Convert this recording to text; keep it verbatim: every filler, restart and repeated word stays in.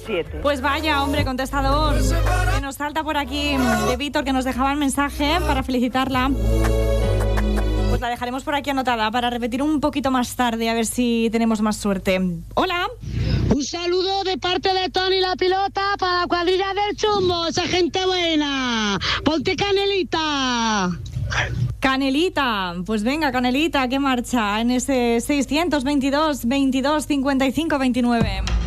siete. Pues vaya, hombre, contestador. Que nos salta por aquí de Víctor, que nos dejaba el mensaje para felicitarla. Pues la dejaremos por aquí anotada para repetir un poquito más tarde, a ver si tenemos más suerte. Hola. Un saludo de parte de Tony la pilota para la cuadrilla del chumbo, esa gente buena. Ponte Canelita. Canelita, pues venga, Canelita, que marcha en ese seiscientos veintidós, veintidós, cincuenta y cinco, veintinueve.